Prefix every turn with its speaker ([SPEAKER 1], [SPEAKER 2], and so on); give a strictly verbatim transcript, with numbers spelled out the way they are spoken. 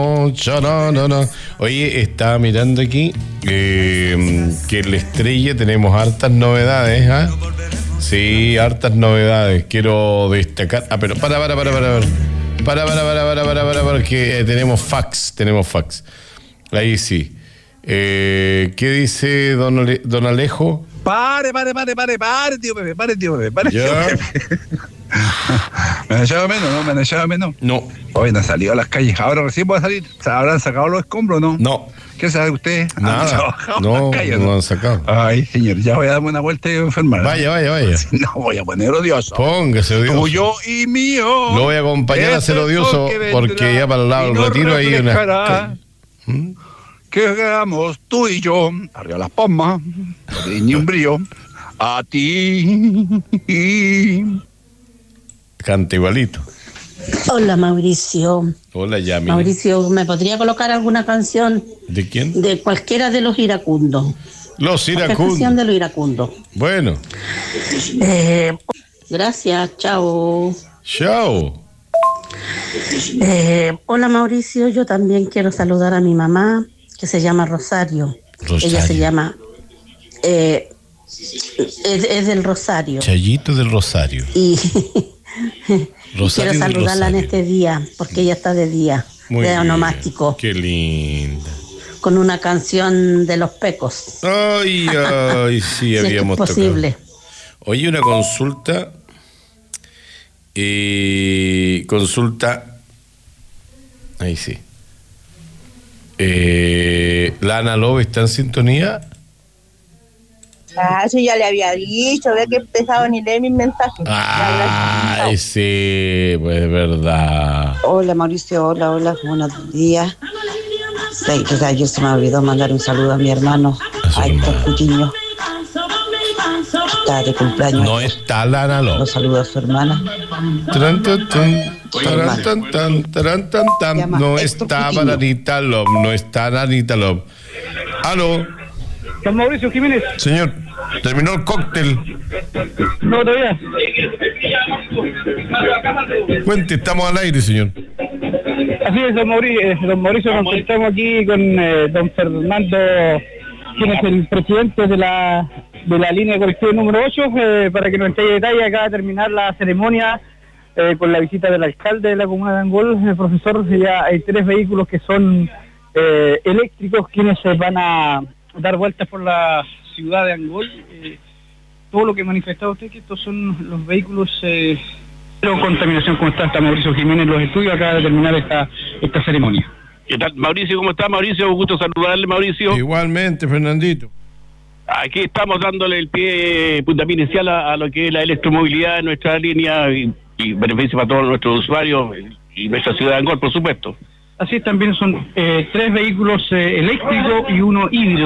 [SPEAKER 1] Oye, estaba mirando aquí eh, que en la Estrella tenemos hartas novedades, ¿ah? ¿eh? Sí, hartas novedades. Quiero destacar. Ah, pero para, para, para, para, para. Para, para, para, para, para, para, para, que eh, tenemos fax, tenemos fax. Ahí sí. Eh, ¿Qué dice don, Ole, don Alejo?
[SPEAKER 2] Pare, pare, pare, pare, pare, tío Pepe, pare, tío Pepe, pare, tío
[SPEAKER 1] ¿Ya?
[SPEAKER 2] Pepe. ¿Me han echado menos, no? ¿Me han echado menos?
[SPEAKER 1] No.
[SPEAKER 2] Hoy no han salido a las calles. Ahora recién va a salir. ¿Habrán sacado los escombros, no?
[SPEAKER 1] No.
[SPEAKER 2] ¿Qué sabe usted?
[SPEAKER 1] Nada. No,
[SPEAKER 2] las calles,
[SPEAKER 1] no
[SPEAKER 2] ¿no?
[SPEAKER 1] lo han sacado.
[SPEAKER 2] Ay, señor, ya voy a darme una vuelta y voy a enfermar.
[SPEAKER 1] Vaya, vaya, vaya.
[SPEAKER 2] No, voy a poner odioso.
[SPEAKER 1] Póngase odioso.
[SPEAKER 2] Tuyo y mío.
[SPEAKER 1] Lo voy a acompañar a ser odioso porque ya para el lado del retiro hay una...
[SPEAKER 2] ¿Mm? Que hagamos tú y yo, arriba las palmas, ni un brillo, a ti.
[SPEAKER 1] Canta igualito.
[SPEAKER 3] Hola, Mauricio.
[SPEAKER 1] Hola, Yami.
[SPEAKER 3] Mauricio, ¿me podría colocar alguna canción?
[SPEAKER 1] ¿De quién?
[SPEAKER 3] De cualquiera de los iracundos.
[SPEAKER 1] Los iracundos.
[SPEAKER 3] canción de los iracundos.
[SPEAKER 1] Bueno.
[SPEAKER 3] Eh, gracias, chao.
[SPEAKER 1] Chao.
[SPEAKER 3] Eh, hola, Mauricio, yo también quiero saludar a mi mamá, que se llama Rosario.
[SPEAKER 1] Rosario.
[SPEAKER 3] Ella se llama... Eh, es, es del Rosario.
[SPEAKER 1] Chayito del Rosario.
[SPEAKER 3] Y...
[SPEAKER 1] Rosario
[SPEAKER 3] quiero saludarla en este día, porque ella está de día,
[SPEAKER 1] Muy
[SPEAKER 3] de
[SPEAKER 1] bien.
[SPEAKER 3] onomástico,
[SPEAKER 1] Qué linda.
[SPEAKER 3] con una canción de Los Pecos.
[SPEAKER 1] Ay, ay, sí,
[SPEAKER 3] si
[SPEAKER 1] habíamos
[SPEAKER 3] es posible.
[SPEAKER 1] tocado. Oye, una consulta. Eh, consulta. Ahí sí. Eh, ¿La Ana Love está en sintonía?
[SPEAKER 4] Ah, eso ya le había dicho, ve que empezaba ni leer mis mensajes.
[SPEAKER 1] Ay, sí, pues es verdad.
[SPEAKER 5] Hola Mauricio, hola, hola, buenos días. Sí, o sea, yo se me olvidó mandar un saludo a mi hermano, a Héctor Cutiño. Está de cumpleaños.
[SPEAKER 1] No está la Ana Love.
[SPEAKER 5] Los saludo a su hermana.
[SPEAKER 1] Tran, tan, tan, taran, tan, tan, taran, tan, tan. No está para Anita Love, no está Anita Love. Aló.
[SPEAKER 6] Don Mauricio Jiménez.
[SPEAKER 1] Señor, terminó el cóctel.
[SPEAKER 6] No, todavía.
[SPEAKER 1] Cuente, estamos al aire, señor.
[SPEAKER 6] Así es, don Mauricio, eh, don Mauricio, nos encontramos aquí con eh, don Fernando, quien es el presidente de la de la línea de colectivo número ocho, eh, para que nos entregue detalle. Acaba de terminar la ceremonia eh, con la visita del alcalde de la comuna de Angol, el profesor. Ya hay tres vehículos que son eh, eléctricos, quienes se van a dar vueltas por la ciudad de Angol. Eh, todo lo que manifestaba usted, que estos son los vehículos eh, cero contaminación. ¿Cómo está? Está Mauricio Jiménez en los estudios, acaba de terminar esta esta ceremonia.
[SPEAKER 7] ¿Qué tal, Mauricio? ¿Cómo está, Mauricio? Un gusto saludarle, Mauricio.
[SPEAKER 1] Igualmente, Fernandito.
[SPEAKER 7] Aquí estamos dándole el pie puntapié inicial a, a lo que es la electromovilidad en nuestra línea y, y beneficio para todos nuestros usuarios y nuestra ciudad de Angol, por supuesto.
[SPEAKER 6] Así es, también son eh, tres vehículos eh, eléctricos y uno híbrido.